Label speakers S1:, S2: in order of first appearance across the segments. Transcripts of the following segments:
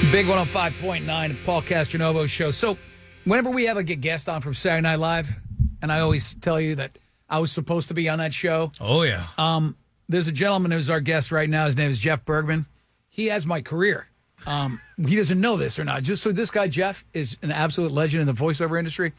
S1: Big 105.9, Paul Castronovo show. So whenever we have a guest on from Saturday Night Live, and I always tell you that I was supposed to be on that show.
S2: Oh, yeah.
S1: There's a gentleman who's our guest right now. His name is Jeff Bergman. He has my career. He doesn't know this or not. Just so this guy, Jeff, is an absolute legend in the voiceover industry.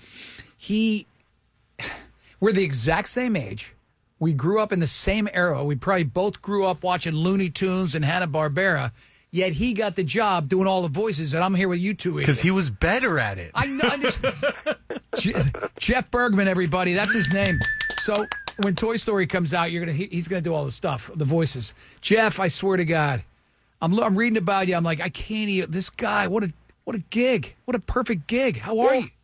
S1: We're the exact same age. We grew up in the same era. We probably both grew up watching Looney Tunes and Hanna-Barbera. Yet he got the job doing all the voices, and I'm here with you two idiots.
S2: Because he was better at it.
S1: I know. Jeff Bergman, everybody. That's his name. So when Toy Story comes out, he's gonna do all the stuff, the voices. Jeff, I swear to God, I'm reading about you. I'm like, I can't even. This guy, what a gig. What a perfect gig. How are you?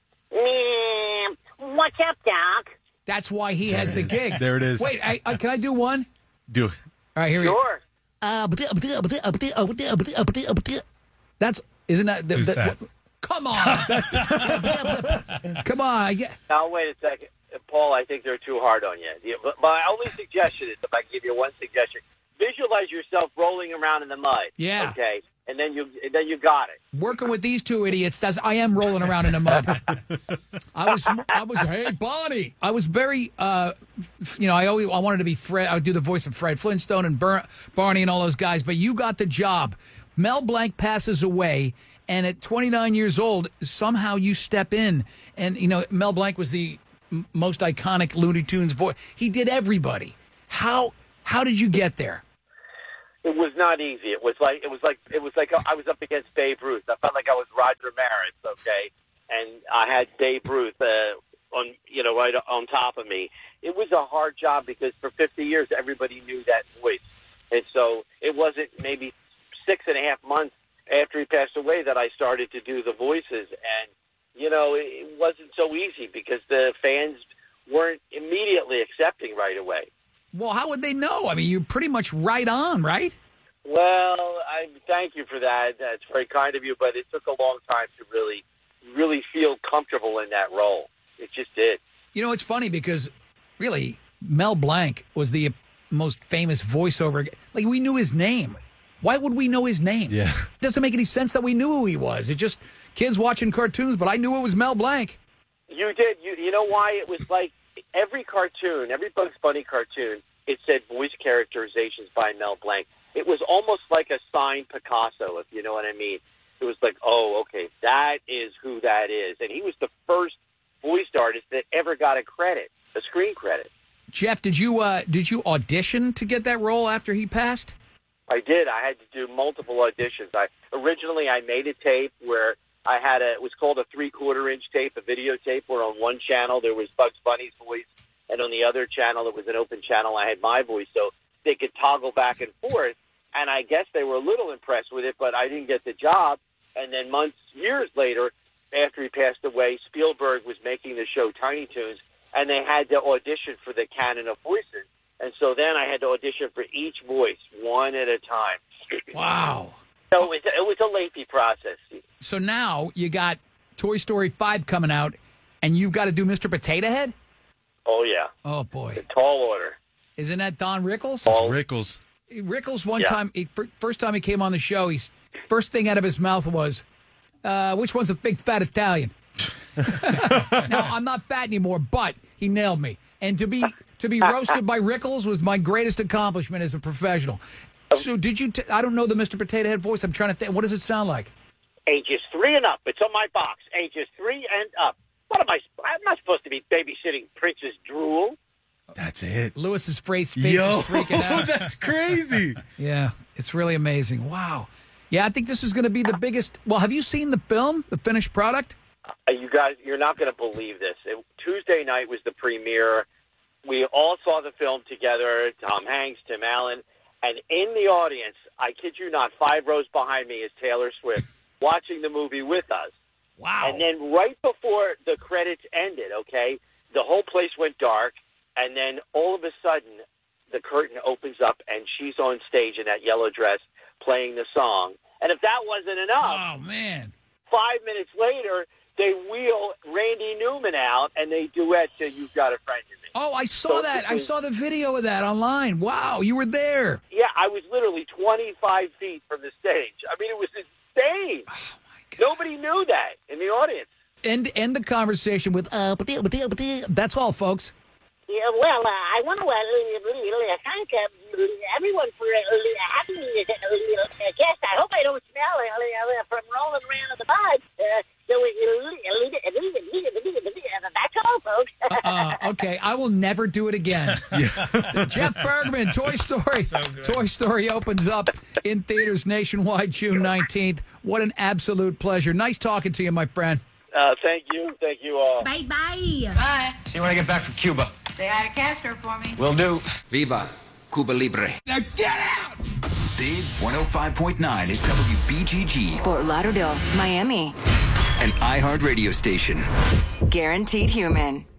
S3: What's up, Doc?
S1: That's why he has the gig.
S2: There it is.
S1: Wait, can I do one?
S2: Do it.
S1: All right, here we go.
S3: Sure.
S1: Isn't that?
S2: Who's that?
S1: Come on. Come on.
S3: Now, wait a second. Paul, I think they're too hard on you. My only suggestion is, if I can give you one suggestion, visualize yourself rolling around in the mud.
S1: Yeah.
S3: Okay. And then you got it.
S1: Working with these two idiots, I am rolling around in the mud. I was. Hey, Bonnie. I was very, I wanted to be Fred. I would do the voice of Fred Flintstone and Barney and all those guys. But you got the job. Mel Blanc passes away, and at 29 years old, somehow you step in. And Mel Blanc was the most iconic Looney Tunes voice. He did everybody. How did you get there?
S3: It was not easy. It was like I was up against Babe Ruth. I felt like I was Roger Maris, okay, and I had Babe Ruth right on top of me. It was a hard job because for 50 years everybody knew that voice, and so it wasn't maybe 6.5 months after he passed away that I started to do the voices, and it wasn't so easy because the fans weren't immediately accepting right away.
S1: Well, how would they know? I mean, you're pretty much right on, right?
S3: Well, I thank you for that. That's very kind of you, but it took a long time to really feel comfortable in that role. It just did.
S1: It's funny because, really, Mel Blanc was the most famous voiceover. Like, we knew his name. Why would we know his name?
S2: Yeah.
S1: It doesn't make any sense that we knew who he was. It just kids watching cartoons, but I knew it was Mel Blanc.
S3: You did. You know why? It was like every Bugs Bunny cartoon, it said voice characterizations by Mel Blanc. It was almost like a signed Picasso, if you know what I mean. It was like, oh, okay, that is who that is. And he was the first voice artist that ever got a screen credit.
S1: Jeff, did you audition to get that role after he passed?
S3: I did. I had to do multiple auditions. Originally I made a tape where it was called a 3/4-inch tape, a videotape, where on one channel there was Bugs Bunny's voice, and on the other channel, it was an open channel, I had my voice, so they could toggle back and forth. And I guess they were a little impressed with it, but I didn't get the job. And then years later, after he passed away, Spielberg was making the show Tiny Toons, and they had to audition for the canon of voices. And so then I had to audition for each voice, one at a time.
S1: Wow.
S3: So it was a lengthy process.
S1: So now you got Toy Story 5 coming out, and you've got to do Mr. Potato Head?
S3: Oh, yeah.
S1: Oh, boy.
S3: The tall order.
S1: Isn't that Don Rickles?
S2: Rickles.
S1: Rickles, time, first time he came on the show, first thing out of his mouth was, which one's a big fat Italian? Now, I'm not fat anymore, but he nailed me. And to be roasted by Rickles was my greatest accomplishment as a professional. So did you, I don't know the Mr. Potato Head voice. I'm trying to think. What does it sound like?
S3: Ages 3 and up. It's on my box. Ages 3 and up. I'm not supposed to be babysitting Princess Drool.
S2: That's it.
S1: Lewis's face is freaking out.
S2: That's crazy.
S1: Yeah, it's really amazing. Wow. Yeah, I think this is going to be the biggest. Well, have you seen the film, the finished product?
S3: You guys, you're not going to believe this. Tuesday night was the premiere. We all saw the film together, Tom Hanks, Tim Allen, and in the audience, I kid you not, 5 rows behind me is Taylor Swift watching the movie with us.
S1: Wow.
S3: And then right before the credits ended, okay, the whole place went dark, and then all of a sudden the curtain opens up and she's on stage in that yellow dress playing the song. And if that wasn't enough,
S1: oh man,
S3: 5 minutes later, they wheel Randy Newman out and they duet to You've Got a Friend in Me.
S1: Oh, I saw that. I saw the video of that online. Wow, you were there.
S3: Yeah, I was literally 25 feet from the stage. I mean, it was stage.
S1: Oh, my God.
S3: Nobody knew that in the audience.
S1: End the conversation with, that's all, folks.
S4: Yeah, well, I want to thank everyone for having me as a guest. I hope I don't smell from rolling around in the mud. That's all, folks.
S1: Okay, I will never do it again. Jeff Bergman, Toy Story. Toy Story opens up in theaters nationwide June 19th. What an absolute pleasure. Nice talking to you, my friend.
S3: Thank you. Thank you all.
S5: Bye-bye.
S6: Bye.
S7: See you when I get back from Cuba.
S6: Say hi to Castro for me.
S7: Will do.
S8: Viva Cuba Libre.
S1: Now get out!
S9: Big 105.9 is WBGG,
S10: Fort Lauderdale, Miami.
S9: an iHeart radio station.
S10: Guaranteed human.